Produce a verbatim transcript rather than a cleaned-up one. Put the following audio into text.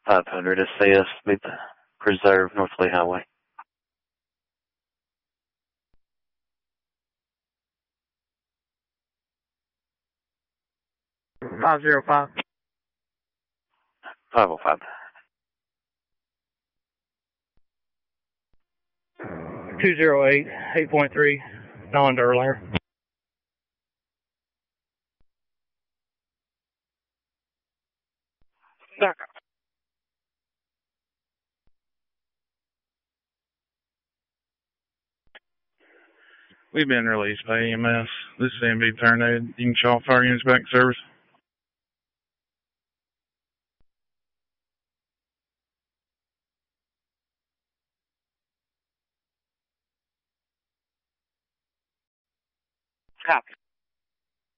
five hundred S A S, meet the Preserve, North Lee Highway. five zero five. five oh five. two zero eight, eight point three, non-Erlanger. We've been released by E M S. This is M V Tornado. You can call fire units back in service. Copy.